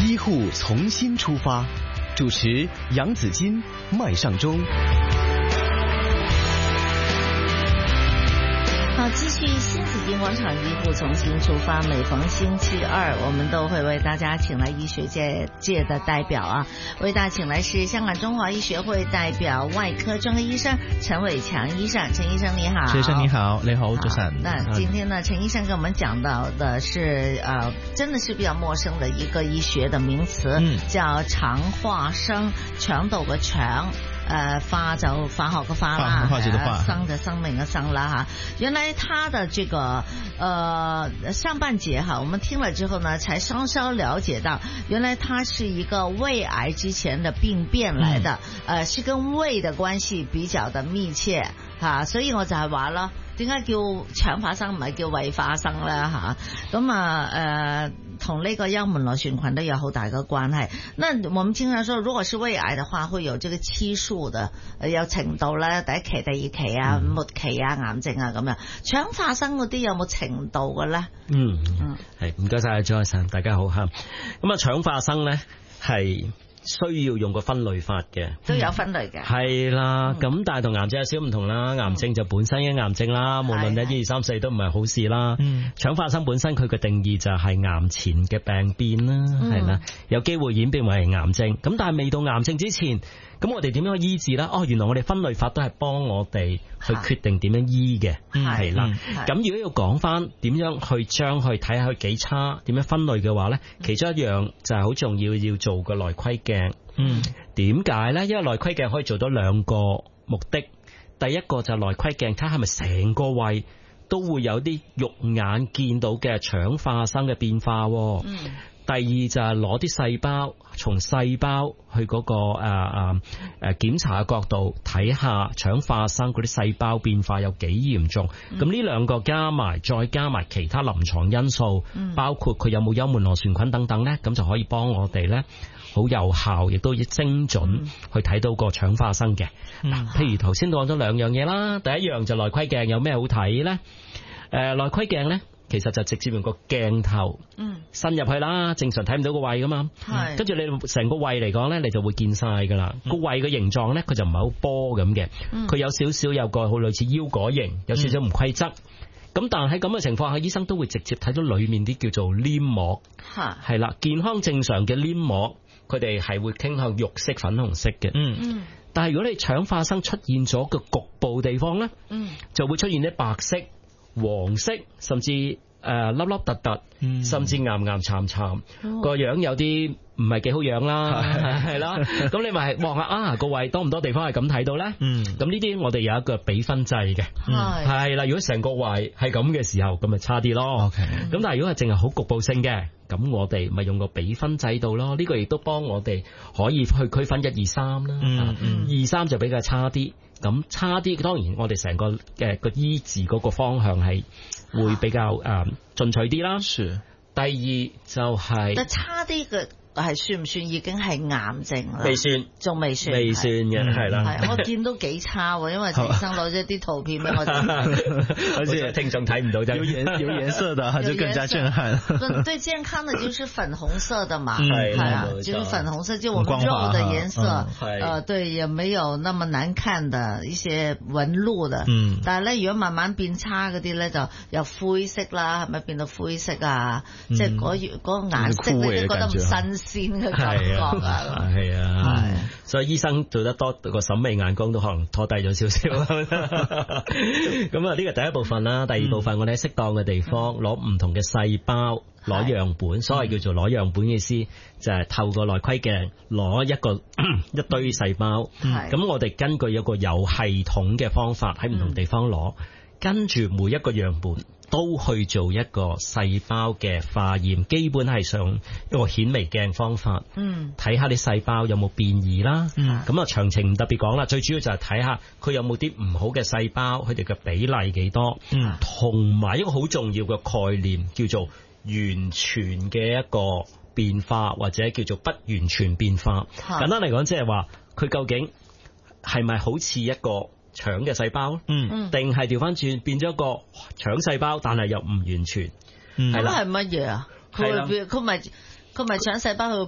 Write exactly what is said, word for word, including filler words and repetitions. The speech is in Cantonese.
醫護從新出發，主持楊子矜、麥尚中。 好，繼續新紫荊廣場醫護從新出發，每逢星期二我們都會為大家請來醫學界界的代表啊，為大家請來是香港中華醫學會代表外科專科醫生陳偉強醫生。陳醫生你好。 陳醫生你好，你好，早晨。 那今天呢，陳醫生跟我們講到的是呃，真的是比較陌生的一個醫學的名詞，嗯，叫腸化生，腸道嘅腸。呃，化就化學嘅化啦， 化學的化， 生就生命嘅生啦哈。原來他的這個呃上半節哈，我們聽了之後呢，才稍稍了解到，原來它是一個胃癌之前的病變來的，嗯、呃，是跟胃的關係比較的密切哈，所以我就係話啦，點解叫腸化生唔係叫胃化生咧吓？咁啊誒，同呢個幽門螺旋菌都有好大嘅關係。那我們經常說，如果是胃癌的話，會有這個期數的，有程度咧，第一期、第二期啊、末期啊、癌症啊咁樣。腸化生嗰啲有冇程度嘅咧？ 嗯嗯，係唔該晒張愛生，大家好吓。咁啊，腸化生咧係需要用個分類法嘅， 都有分類嘅，係啦。咁、嗯、但係同癌症有少唔同啦，癌症就本身嘅癌症啦，無論你一二三四都唔係好事啦。腸化生本身佢嘅定義就係癌前嘅病變啦，係、嗯、啦，有機會演變為癌症。咁但係未到癌症之前，咁我哋點樣去醫治呢？哦，原來我哋分類法都係幫我哋去決定點樣醫嘅，係啦。咁如果要講翻點樣去將去睇下佢幾差，點樣分類嘅話呢，其中一樣就係好重要，要做個內窺鏡。嗯，點解呢？因為內窺鏡可以做到兩個目的。第一個就係內窺鏡，睇下係咪成個胃都會有啲肉眼見到嘅腸化生嘅變化。嗯。第二就係攞啲細胞，從細胞去嗰、那個誒誒誒檢查嘅角度睇下腸化生嗰啲細胞變化有幾嚴重。咁呢兩個加埋，再加埋其他臨床因素，嗯、包括佢有冇幽門螺旋菌等等呢，咁就可以幫我哋呢好有效，亦都精準去睇到個腸化生嘅。嗱、嗯，譬如頭先講咗兩樣嘢啦，第一樣就內窺鏡有咩好睇呢？誒，內窺鏡呢，其實就直接用個鏡頭，嗯，伸入去啦，正常睇唔到個胃噶嘛，係，跟住你成個胃嚟講咧，你就會見晒噶啦。個、嗯、胃嘅形狀咧，佢就唔係好波咁嘅，佢、嗯、有少少有個好類似腰果形，有少少唔規則。咁、嗯、但係喺咁嘅情況下，醫生都會直接睇到裏面啲叫做黏膜，係啦，健康正常嘅黏膜，佢哋係會傾向肉色、粉紅色嘅，嗯嗯。但係如果你腸化生出現咗個局部地方咧，嗯，就會出現啲白色、黃色，甚至誒、呃、粒粒突突，嗯、甚至岩岩巉巉，個、哦、樣有啲唔係幾好樣啦，係啦。咁你咪望下啊個胃多唔多地方係咁睇到咧？嗯，咁呢啲我哋有一個比分制嘅，係啦。如果成個胃係咁嘅時候，咁咪差啲咯。咁、okay. 但係如果係淨係好局部性嘅，咁我哋咪用個比分制度咯。呢、這個亦都幫我哋可以去區分一二三啦。嗯嗯，二三就比較差啲。咁差啲，當然我哋成個嘅個醫治嗰個方向係會比較誒進取啲啦。是。第二就係、是，但差啲嘅係算唔算已經係癌症啦？未算，仲未算，未算嘅係啦。係我見到幾差喎，因為陳醫生攞咗啲圖片俾我睇， 好似聽眾睇唔到啫。有顏有顏色的，就更加震撼。 最健康的就是粉紅色的嘛，係啊，就是粉紅色，就我們肉的顏色，呃，對，也沒有那麼難看的一些紋路的。嗯。但係咧，如果慢慢變差嗰啲咧，就由灰色啦，係咪變到灰色啊？即係嗰嗰個顏色你都覺得唔新鮮嘅感覺啊， 係啊，所以醫生做得多個審美眼光都可能拖低咗少少。咁啊，呢個第一部分啦，第二部分我哋喺適當嘅地方攞唔同嘅細胞攞樣本，所謂叫做攞樣本嘅意思就係透過內窺鏡攞一個一堆細胞，咁我哋根據一個有系統嘅方法喺唔同地方攞，跟住每一個樣本都去做一個細胞嘅化驗，基本係上一個顯微鏡方法，嗯，睇下啲細胞有冇變異啦，嗯，咁啊詳情唔特別講啦，最主要就係睇下佢有冇啲唔好嘅細胞，佢哋嘅比例幾多，嗯，同埋一個好重要嘅概念叫做完全嘅一個變化，或者叫做不完全變化。簡單嚟講，即係話佢究竟係咪好似一個腸嘅細胞，嗯，定係調翻轉變咗一個腸細胞，但係又唔完全，係啦， 係乜嘢啊？佢佢咪佢咪腸細胞去